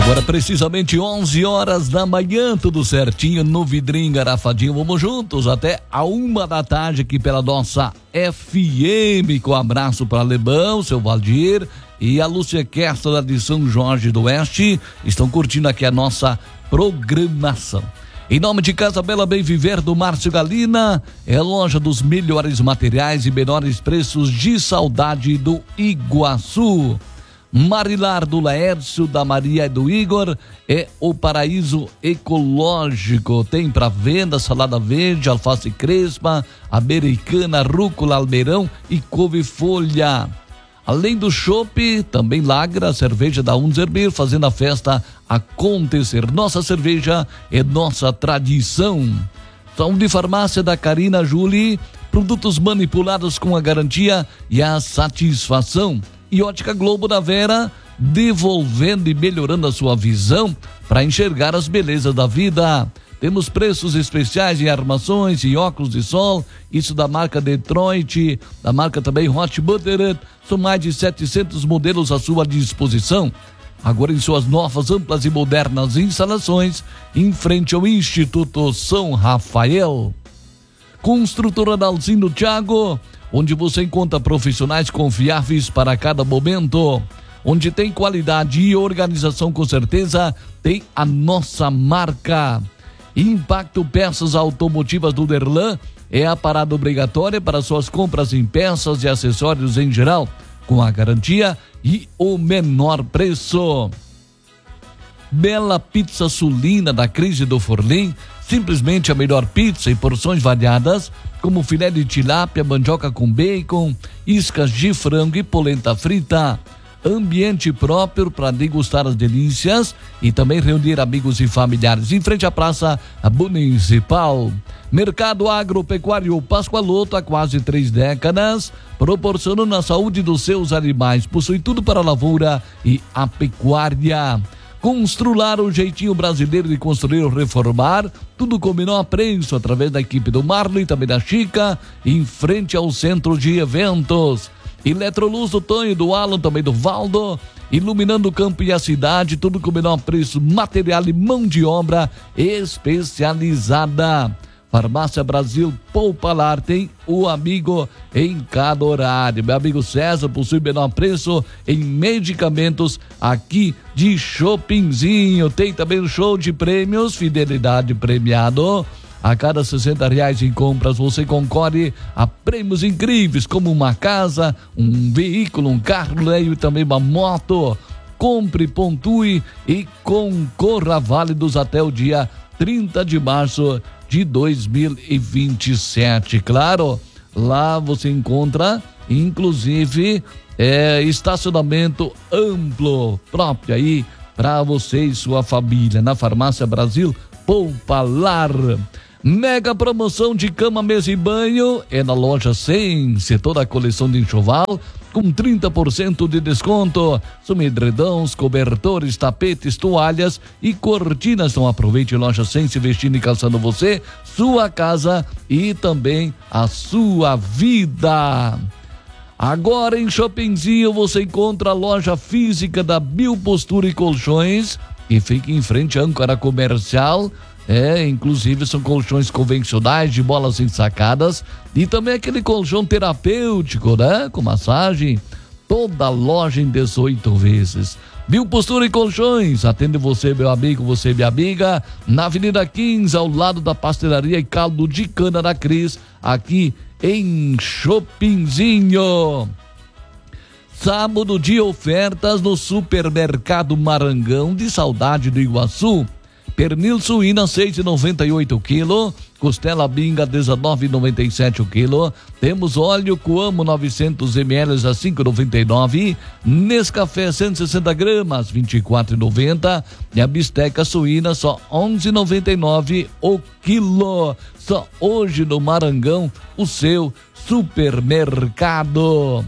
Agora precisamente 11 horas da manhã, tudo certinho no Vidrinho Garrafadinho. Vamos juntos até a 1 da tarde aqui pela nossa FM, com um abraço para Lebão, seu Valdir e a Lúcia Kessler de São Jorge do Oeste. Estão curtindo aqui a nossa programação. Em nome de Casa Bela Bem Viver do Márcio Galina, é a loja dos melhores materiais e menores preços de Saudade do Iguaçu. Marilar do Laércio, da Maria e do Igor, é o paraíso ecológico. Tem para venda salada verde, alface crespa, americana, rúcula, almeirão e couve-folha. Além do chopp, também lagra, cerveja da Unzerbir, fazendo a festa acontecer. Nossa cerveja é nossa tradição. Saúde Farmácia da Carina Julie, produtos manipulados com a garantia e a satisfação. E Ótica Globo da Vera, devolvendo e melhorando a sua visão para enxergar as belezas da vida. Temos preços especiais em armações e óculos de sol, isso da marca Detroit, da marca também Hot Butter. São mais de 700 modelos à sua disposição. Agora em suas novas, amplas e modernas instalações, em frente ao Instituto São Rafael. Construtora Dalcindo Thiago, onde você encontra profissionais confiáveis para cada momento. Onde tem qualidade e organização, com certeza tem a nossa marca. Impacto Peças Automotivas do Derlan é a parada obrigatória para suas compras em peças e acessórios em geral, com a garantia e o menor preço. Bela Pizza Sulina da Cris do Forlim, simplesmente a melhor pizza e porções variadas, como filé de tilápia, mandioca com bacon, iscas de frango e polenta frita. Ambiente próprio para degustar as delícias e também reunir amigos e familiares em frente à Praça Municipal. Mercado Agropecuário Pascoaloto há quase 3 décadas, proporcionando a saúde dos seus animais. Possui tudo para a lavoura e a pecuária. Constrular, o jeitinho brasileiro de construir ou reformar, tudo com o menor preço, através da equipe do Marlon e também da Chica, em frente ao centro de eventos. Eletroluz do Tonho e do Alan, também do Valdo, iluminando o campo e a cidade, tudo com o menor preço, material e mão de obra especializada. Farmácia Brasil Poupalar, tem o amigo em cada horário. Meu amigo César possui menor preço em medicamentos aqui de Shoppingzinho. Tem também o show de prêmios, fidelidade premiado. A cada R$60 em compras você concorre a prêmios incríveis, como uma casa, um veículo, um carro e também uma moto. Compre, pontue e concorra, válidos até o dia 30 de março de 2027. Claro, lá você encontra inclusive estacionamento amplo próprio aí para você e sua família na Farmácia Brasil Poupalar. Mega promoção de cama, mesa e banho é na loja Sense, toda a coleção de enxoval com 30% de desconto. São edredons, cobertores, tapetes, toalhas e cortinas. Então aproveite loja Sense, vestindo e calçando você, sua casa e também a sua vida. Agora em Shoppingzinho você encontra a loja física da Biopostura e Colchões, e fica em frente à âncora comercial. Inclusive são colchões convencionais de molas ensacadas e também aquele colchão terapêutico, né? Com massagem. Toda loja em 18 vezes. Biopostura e Colchões, atende você, meu amigo, você, minha amiga, na Avenida 15, ao lado da pastelaria e caldo de cana da Cris, aqui em Shoppingzinho. Sábado de ofertas no Supermercado Marangão de Saudade do Iguaçu. Pernil suína 6,98 kg, costela binga 19,97 o quilo. Temos óleo Coamo 900 ml a 5,99, Nescafé 160 gramas 24,90 e a bisteca suína só 11,99 o quilo. Só hoje no Marangão, o seu supermercado.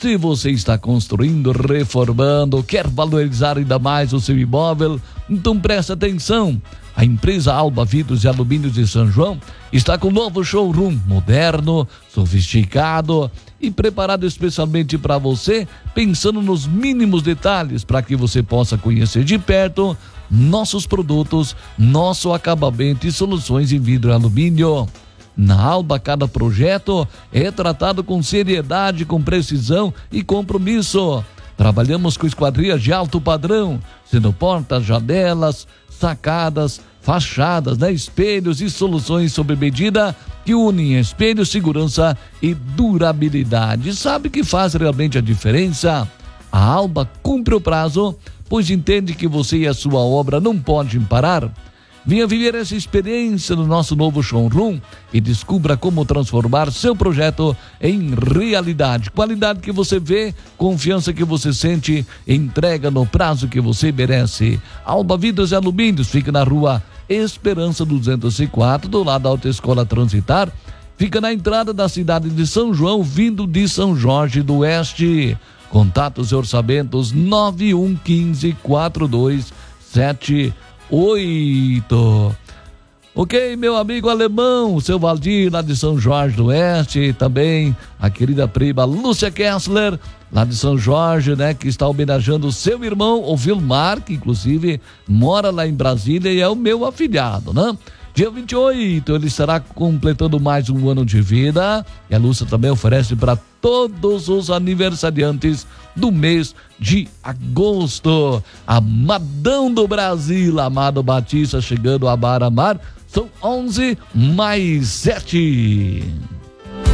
Se você está construindo, reformando, quer valorizar ainda mais o seu imóvel, então preste atenção. A empresa Alba Vidros e Alumínios de São João está com um novo showroom moderno, sofisticado e preparado especialmente para você, pensando nos mínimos detalhes para que você possa conhecer de perto nossos produtos, nosso acabamento e soluções em vidro e alumínio. Na Alba, cada projeto é tratado com seriedade, com precisão e compromisso. Trabalhamos com esquadrias de alto padrão, sendo portas, janelas, sacadas, fachadas, espelhos e soluções sob medida que unem espelho, segurança e durabilidade. Sabe que faz realmente a diferença? A Alba cumpre o prazo, pois entende que você e a sua obra não podem parar. Venha viver essa experiência no nosso novo showroom e descubra como transformar seu projeto em realidade. Qualidade que você vê, confiança que você sente, entrega no prazo que você merece. Alba Vidros e Alumínios fica na rua Esperança 204, do lado da Autoescola Transitar. Fica na entrada da cidade de São João, vindo de São Jorge do Oeste. Contatos e orçamentos 9115-4278. Ok, meu amigo alemão, seu Valdir, lá de São Jorge do Oeste, também a querida prima Lúcia Kessler, lá de São Jorge, que está homenageando o seu irmão, o Vilmar, que inclusive mora lá em Brasília e é o meu afilhado, Dia 28, ele estará completando mais um ano de vida e a Lúcia também oferece para todos os aniversariantes do mês de agosto. Amadão do Brasil, Amado Batista, chegando a Bar Amar, são 11 mais 7.